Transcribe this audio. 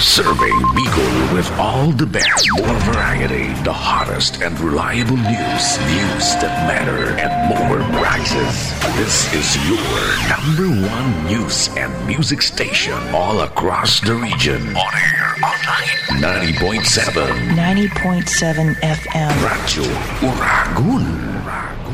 Serving Bicol with all the best, more variety, the hottest and reliable news that matter, and more prizes. This is your number one news and music station all across the region. On air, online, 90.7 FM. Radyo Uragun.